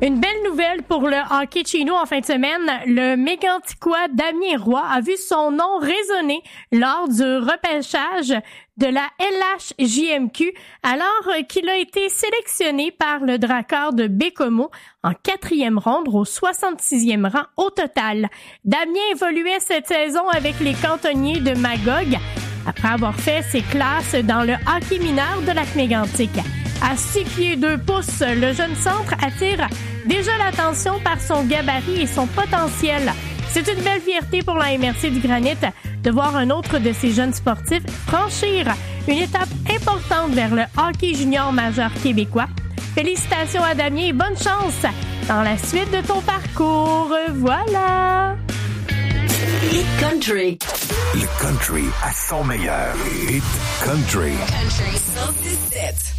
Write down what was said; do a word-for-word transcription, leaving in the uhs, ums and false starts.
Une belle nouvelle pour le hockey chez nous en fin de semaine. Le Méganticois Damien Roy a vu son nom résonner lors du repêchage de la L H J M Q alors qu'il a été sélectionné par le Dracard de Bécomo en quatrième ronde au soixante-sixième rang au total. Damien évoluait cette saison avec les cantonniers de Magog après avoir fait ses classes dans le hockey mineur de Lac-Mégantic. À six pieds deux pouces, le jeune centre attire déjà l'attention par son gabarit et son potentiel. C'est une belle fierté pour la M R C du Granit de voir un autre de ces jeunes sportifs franchir une étape importante vers le hockey junior majeur québécois. Félicitations à Damien et bonne chance dans la suite de ton parcours. Voilà! Hit Country. Le country à son meilleur. Hit Country. Country cent dix-sept.